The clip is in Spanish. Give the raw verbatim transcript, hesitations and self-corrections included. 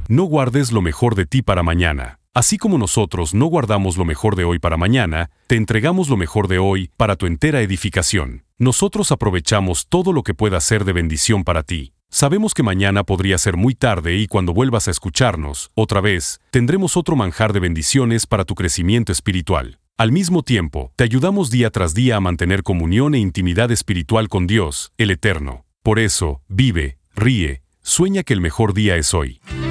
No guardes lo mejor de ti para mañana. Así como nosotros no guardamos lo mejor de hoy para mañana, te entregamos lo mejor de hoy para tu entera edificación. Nosotros aprovechamos todo lo que pueda ser de bendición para ti. Sabemos que mañana podría ser muy tarde y cuando vuelvas a escucharnos, otra vez, tendremos otro manjar de bendiciones para tu crecimiento espiritual. Al mismo tiempo, te ayudamos día tras día a mantener comunión e intimidad espiritual con Dios, el Eterno. Por eso, vive, ríe, sueña que el mejor día es hoy.